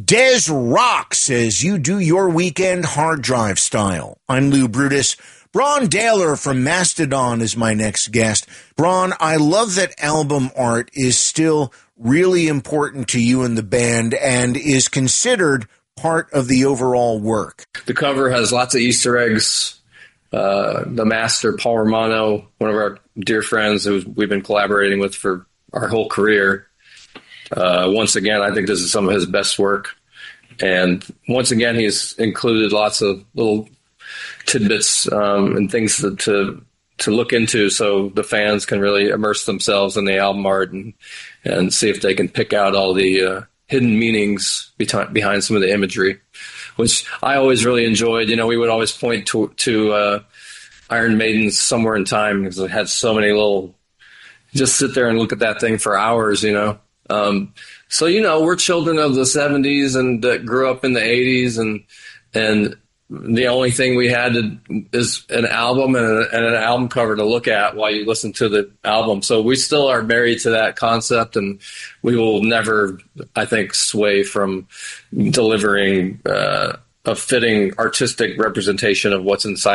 Des rocks as you do your weekend hard drive style. I'm Lou Brutus. Braun Daler from Mastodon is my next guest. Braun, I love that album art is still really important to you and the band and is considered part of the overall work. The cover has lots of Easter eggs. The master, Paul Romano, one of our dear friends who we've been collaborating with for our whole career. Once again, I think this is some of his best work. And once again, he's included lots of little tidbits and things to look into so the fans can really immerse themselves in the album art and see if they can pick out all the hidden meanings behind some of the imagery, which I always really enjoyed. You know, we would always point to Iron Maiden's Somewhere in Time because it had so many little, just sit there and look at that thing for hours, you know. So, you know, we're children of the 70s and grew up in the 80s and the only thing we had is an album and an album cover to look at while you listen to the album. So we still are married to that concept, and we will never, I think, sway from delivering a fitting artistic representation of what's inside